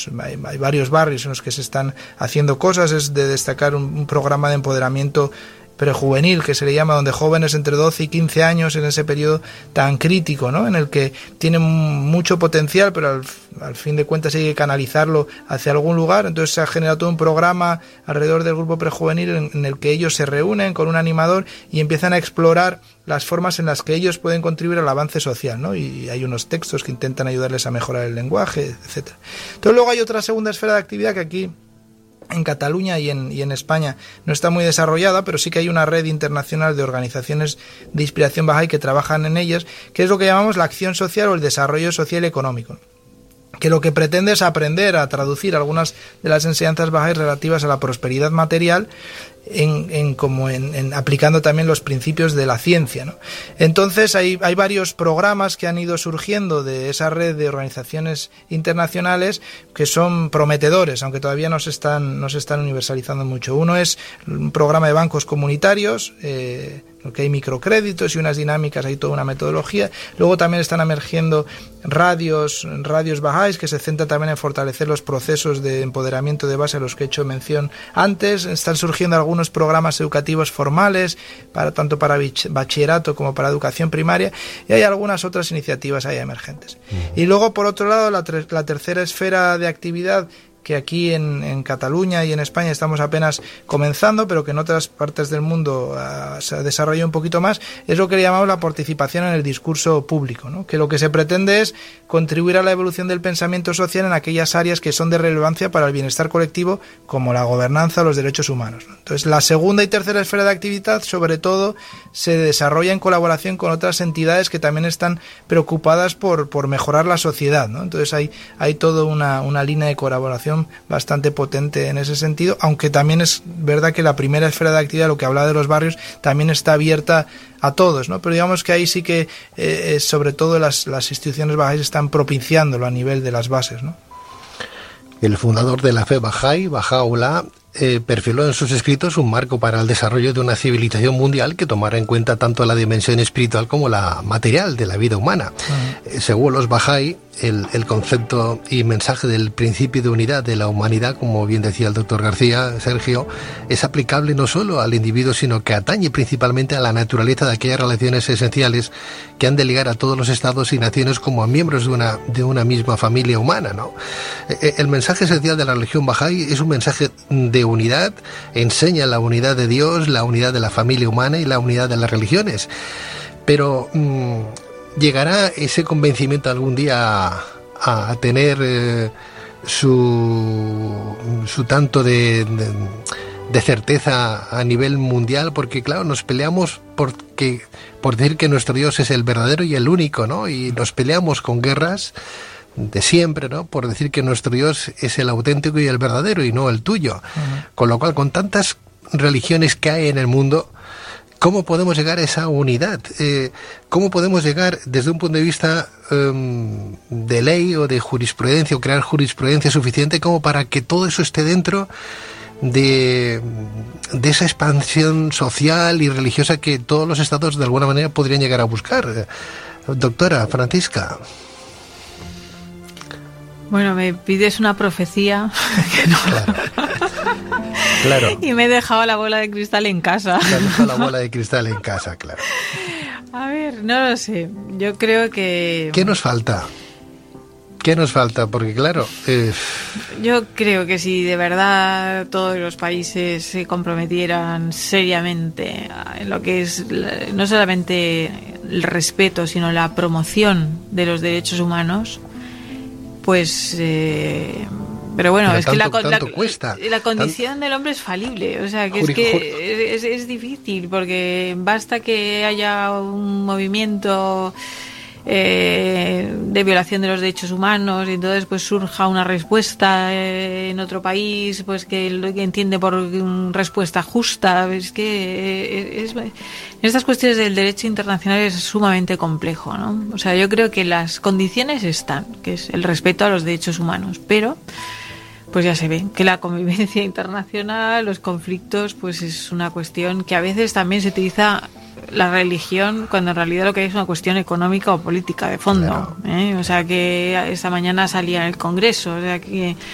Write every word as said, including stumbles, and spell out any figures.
varios hay, hay varios barrios en los que se están haciendo cosas. Es de destacar un, un programa de empoderamiento prejuvenil, que se le llama, donde jóvenes entre doce y quince años, en ese periodo tan crítico, ¿no?, en el que tienen mucho potencial, pero al, al fin de cuentas hay que canalizarlo hacia algún lugar. Entonces se ha generado todo un programa alrededor del grupo prejuvenil en, en el que ellos se reúnen con un animador y empiezan a explorar las formas en las que ellos pueden contribuir al avance social, ¿no? Y hay unos textos que intentan ayudarles a mejorar el lenguaje, etcétera. Entonces luego hay otra segunda esfera de actividad que aquí en Cataluña y en, y en España no está muy desarrollada, pero sí que hay una red internacional de organizaciones de inspiración bahá'í que trabajan en ellas, que es lo que llamamos la acción social o el desarrollo social y económico, que lo que pretende es aprender a traducir algunas de las enseñanzas bahá'í relativas a la prosperidad material en, en como en, en aplicando también los principios de la ciencia, ¿no? Entonces hay, hay varios programas que han ido surgiendo de esa red de organizaciones internacionales que son prometedores, aunque todavía no se están, no se están universalizando mucho. Uno es un programa de bancos comunitarios, eh, porque hay microcréditos y unas dinámicas, hay toda una metodología. Luego también están emergiendo radios, radios bahá'ís, que se centran también en fortalecer los procesos de empoderamiento de base a los que he hecho mención antes. Están surgiendo algunos programas educativos formales, para tanto para bachillerato como para educación primaria, y hay algunas otras iniciativas ahí emergentes. Uh-huh. Y luego, por otro lado, la, tre- la tercera esfera de actividad, que aquí en, en Cataluña y en España estamos apenas comenzando, pero que en otras partes del mundo uh, se ha desarrollado un poquito más, es lo que le llamamos la participación en el discurso público, ¿no? Que lo que se pretende es contribuir a la evolución del pensamiento social en aquellas áreas que son de relevancia para el bienestar colectivo, como la gobernanza o los derechos humanos, ¿no? Entonces, la segunda y tercera esfera de actividad, sobre todo, se desarrolla en colaboración con otras entidades que también están preocupadas por, por mejorar la sociedad, ¿no? Entonces, hay, hay toda una, una línea de colaboración bastante potente en ese sentido, aunque también es verdad que la primera esfera de actividad, lo que hablaba de los barrios, también está abierta a todos, ¿no? Pero digamos que ahí sí que eh, sobre todo las, las instituciones bahá'ís están propiciándolo a nivel de las bases, ¿no? El fundador de la fe bahá'í, Baha'u'lláh, eh, perfiló en sus escritos un marco para el desarrollo de una civilización mundial que tomara en cuenta tanto la dimensión espiritual como la material de la vida humana. Uh-huh. Eh, según los bahá'í, el, el concepto y mensaje del principio de unidad de la humanidad, como bien decía el doctor García, Sergio, es aplicable no solo al individuo, sino que atañe principalmente a la naturaleza de aquellas relaciones esenciales que han de ligar a todos los estados y naciones como a miembros de una, de una misma familia humana, ¿no? El mensaje esencial de la religión bahá'í es un mensaje de unidad, enseña la unidad de Dios, la unidad de la familia humana y la unidad de las religiones. Pero mmm, ¿llegará ese convencimiento algún día a, a tener eh, su, su tanto de, de, de certeza a nivel mundial? Porque claro, nos peleamos porque, por decir que nuestro Dios es el verdadero y el único, ¿no? Y nos peleamos con guerras de siempre, ¿no? Por decir que nuestro Dios es el auténtico y el verdadero y no el tuyo. Uh-huh. Con lo cual, con tantas religiones que hay en el mundo, ¿cómo podemos llegar a esa unidad? Eh, ¿Cómo podemos llegar desde un punto de vista um, de ley o de jurisprudencia, o crear jurisprudencia suficiente como para que todo eso esté dentro de, de esa expansión social y religiosa que todos los estados de alguna manera podrían llegar a buscar? Eh, doctora Francisca. Bueno, me pides una profecía que no. Claro. Claro. Y me he dejado la bola de cristal en casa. Me he dejado la bola de cristal en casa, claro. A ver, no lo sé. Yo creo que... ¿Qué nos falta? ¿Qué nos falta? Porque claro... Eh... Yo creo que si de verdad todos los países se comprometieran seriamente en lo que es no solamente el respeto, sino la promoción de los derechos humanos, pues... Eh, pero bueno, pero es tanto, que la, la, cuesta, la condición tanto... del hombre es falible, o sea, que Juri, es que juri. es, es difícil, porque basta que haya un movimiento eh, de violación de los derechos humanos y entonces pues surja una respuesta eh, en otro país, pues que lo que entiende por respuesta justa. Es que es, es, en estas cuestiones del derecho internacional es sumamente complejo, ¿no? O sea, yo creo que las condiciones están, que es el respeto a los derechos humanos, pero pues ya se ve que la convivencia internacional, los conflictos, pues es una cuestión que a veces también se utiliza la religión cuando en realidad lo que hay es una cuestión económica o política de fondo, claro. ¿eh? O sea, que esta mañana salía en el Congreso, o sea, que